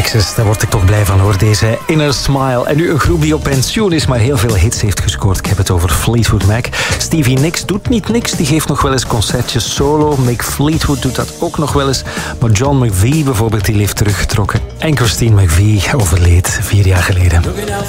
remixes, daar word ik toch blij van hoor. Deze Inner Smile. En nu een groep die op pensioen is, maar heel veel hits heeft gescoord. Ik heb het over Fleetwood Mac. Stevie Nicks doet niet niks, die geeft nog wel eens concertjes solo. Mick Fleetwood doet dat ook nog wel eens. Maar John McVie bijvoorbeeld, die heeft teruggetrokken. En Christine McVie overleed 4 jaar geleden.